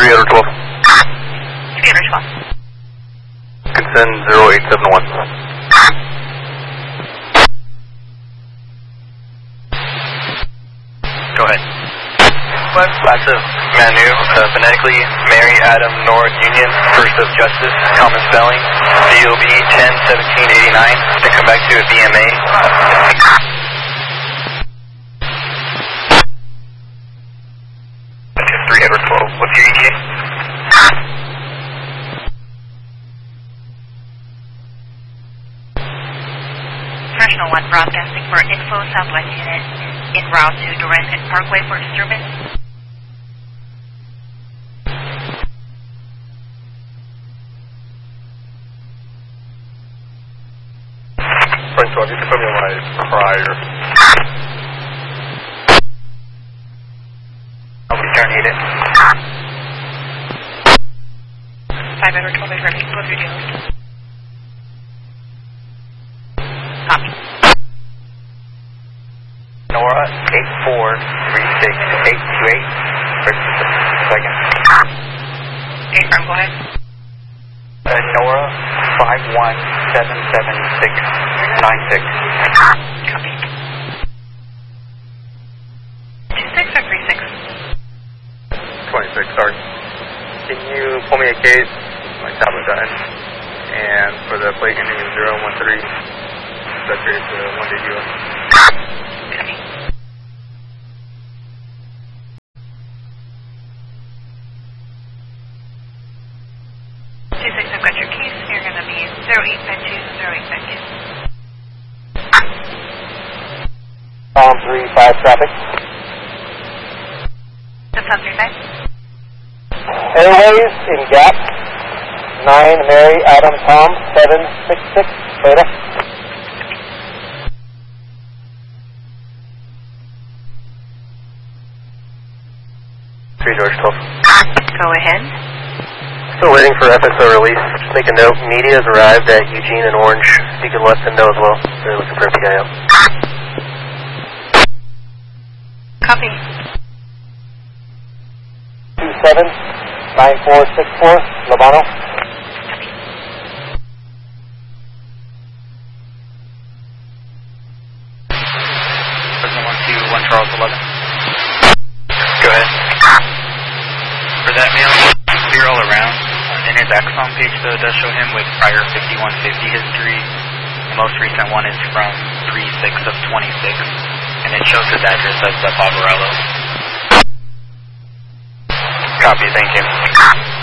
Theater 12. Theater 12. Can send 0871. Go ahead. Class of Manu, phonetically, Mary Adam Nord Union, First of Justice, common spelling, DOB 101789, then come back to a BMA. 3 Edward 12, what's your ETA? National 1 broadcasting for Info Southwest Unit en route to Durangan Parkway for disturbance. French 12, you can put me on my prior. I'll return it. 5 Edward 12 is ready. What's your deal? Copy. Nora 8436828. Second. Affirm, go ahead. Nora 517796. Copy. 26 or 36? 26, sorry. Can you pull me a case? My tablet died. And for the plate ending in 013, that's it, 1 day US. Copy. 26, I've got your case. You're going to be 0852, 0852. Column 35 traffic. The Tom 35? Airways in gap. 9 Mary Adam Tom 766. Beta. George 12. Go ahead. Still waiting for FSO release. Just make a note. Media has arrived at Eugene and Orange. You can let them know as well. They're looking for a PIO. Copy. 279464 Labano. President 121 Charles 11. Go ahead. For that male, clear all around. In his Axon page, though, it does show him with prior 5150 history. The most recent one is from 3/6 of 26, and it shows his address as Barbarello. Copy, thank you.